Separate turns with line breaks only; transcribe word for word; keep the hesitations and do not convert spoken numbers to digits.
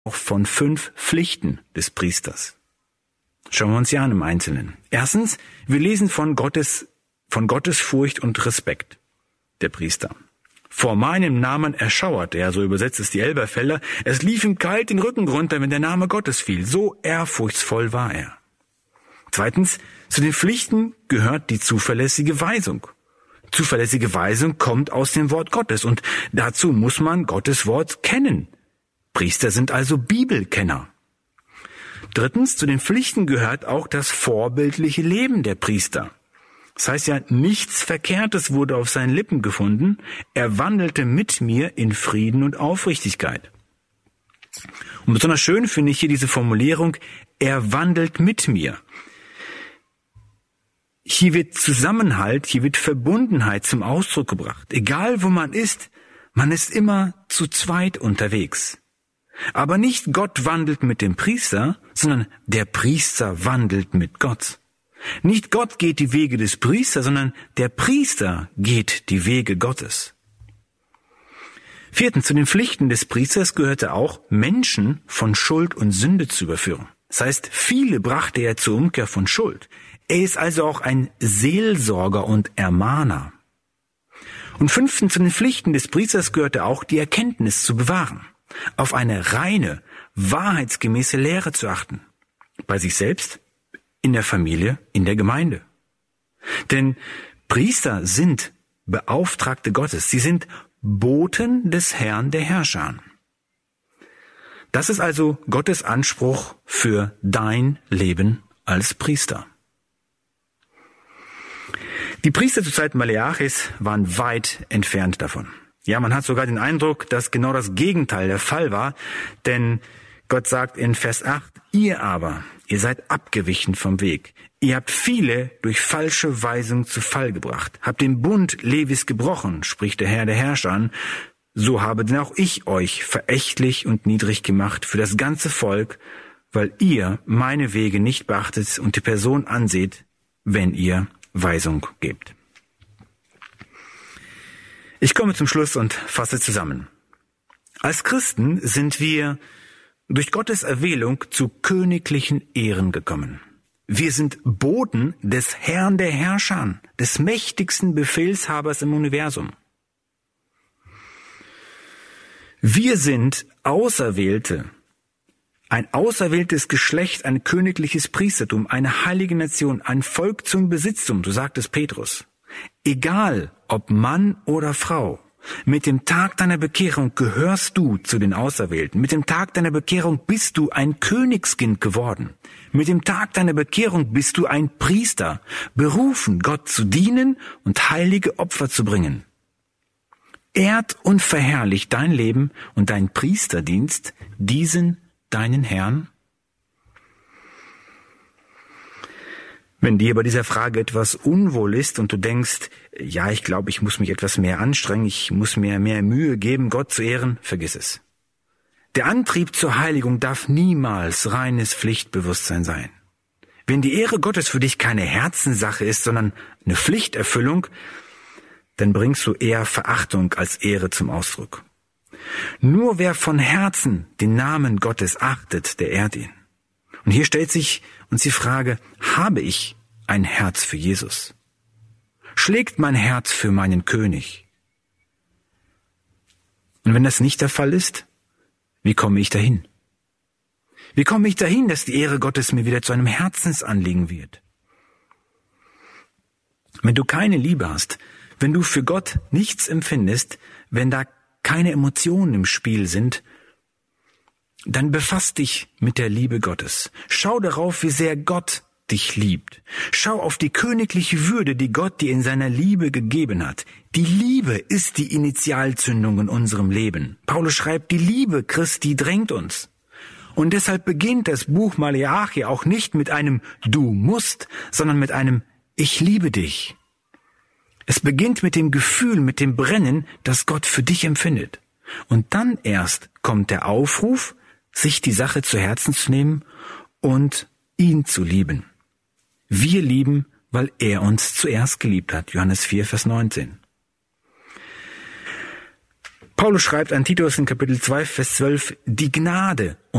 auch von fünf Pflichten des Priesters. Schauen wir uns ja an im Einzelnen. Erstens, wir lesen von Gottes, von Gottesfurcht und Respekt der Priester. Vor meinem Namen erschauerte er, so übersetzt es die Elberfelder, es lief ihm kalt den Rücken runter, wenn der Name Gottes fiel. So ehrfurchtsvoll war er. Zweitens, zu den Pflichten gehört die zuverlässige Weisung. Zuverlässige Weisung kommt aus dem Wort Gottes und dazu muss man Gottes Wort kennen. Priester sind also Bibelkenner. Drittens, zu den Pflichten gehört auch das vorbildliche Leben der Priester. Das heißt ja, nichts Verkehrtes wurde auf seinen Lippen gefunden. Er wandelte mit mir in Frieden und Aufrichtigkeit. Und besonders schön finde ich hier diese Formulierung, er wandelt mit mir. Hier wird Zusammenhalt, hier wird Verbundenheit zum Ausdruck gebracht. Egal wo man ist, man ist immer zu zweit unterwegs. Aber nicht Gott wandelt mit dem Priester, sondern der Priester wandelt mit Gott. Nicht Gott geht die Wege des Priesters, sondern der Priester geht die Wege Gottes. Viertens, zu den Pflichten des Priesters gehörte auch, Menschen von Schuld und Sünde zu überführen. Das heißt, viele brachte er zur Umkehr von Schuld. Er ist also auch ein Seelsorger und Ermahner. Und fünftens, zu den Pflichten des Priesters gehörte auch, die Erkenntnis zu bewahren, auf eine reine, wahrheitsgemäße Lehre zu achten, bei sich selbst, in der Familie, in der Gemeinde. Denn Priester sind Beauftragte Gottes, sie sind Boten des Herrn der Herrscher. Das ist also Gottes Anspruch für dein Leben als Priester. Die Priester zur Zeit Maleachis waren weit entfernt davon. Ja, man hat sogar den Eindruck, dass genau das Gegenteil der Fall war, denn Gott sagt in Vers acht, ihr aber, ihr seid abgewichen vom Weg. Ihr habt viele durch falsche Weisung zu Fall gebracht, habt den Bund Levis gebrochen, spricht der Herr der Herrscher. So habe denn auch ich euch verächtlich und niedrig gemacht für das ganze Volk, weil ihr meine Wege nicht beachtet und die Person anseht, wenn ihr Weisung gebt. Ich komme zum Schluss und fasse zusammen. Als Christen sind wir durch Gottes Erwählung zu königlichen Ehren gekommen. Wir sind Boten des Herrn der Herrscher, des mächtigsten Befehlshabers im Universum. Wir sind Auserwählte, ein auserwähltes Geschlecht, ein königliches Priestertum, eine heilige Nation, ein Volk zum Besitztum, so sagt es Petrus. Egal, ob Mann oder Frau, mit dem Tag deiner Bekehrung gehörst du zu den Auserwählten. Mit dem Tag deiner Bekehrung bist du ein Königskind geworden. Mit dem Tag deiner Bekehrung bist du ein Priester, berufen, Gott zu dienen und heilige Opfer zu bringen. Ehrt und verherrlicht dein Leben und dein Priesterdienst diesen deinen Herrn? Wenn dir bei dieser Frage etwas unwohl ist und du denkst, ja, ich glaube, ich muss mich etwas mehr anstrengen, ich muss mir mehr Mühe geben, Gott zu ehren, vergiss es. Der Antrieb zur Heiligung darf niemals reines Pflichtbewusstsein sein. Wenn die Ehre Gottes für dich keine Herzenssache ist, sondern eine Pflichterfüllung, dann bringst du eher Verachtung als Ehre zum Ausdruck. Nur wer von Herzen den Namen Gottes achtet, der ehrt ihn. Und hier stellt sich uns die Frage, habe ich ein Herz für Jesus? Schlägt mein Herz für meinen König? Und wenn das nicht der Fall ist, wie komme ich dahin? Wie komme ich dahin, dass die Ehre Gottes mir wieder zu einem Herzensanliegen wird? Wenn du keine Liebe hast, wenn du für Gott nichts empfindest, wenn da keine Emotionen im Spiel sind, dann befass dich mit der Liebe Gottes. Schau darauf, wie sehr Gott dich liebt. Schau auf die königliche Würde, die Gott dir in seiner Liebe gegeben hat. Die Liebe ist die Initialzündung in unserem Leben. Paulus schreibt, die Liebe Christi drängt uns. Und deshalb beginnt das Buch Maleachi auch nicht mit einem Du musst, sondern mit einem Ich liebe dich. Es beginnt mit dem Gefühl, mit dem Brennen, das Gott für dich empfindet. Und dann erst kommt der Aufruf, sich die Sache zu Herzen zu nehmen und ihn zu lieben. Wir lieben, weil er uns zuerst geliebt hat. Johannes vier, Vers neunzehn. Paulus schreibt an Titus in Kapitel zwei, Vers zwölf, die Gnade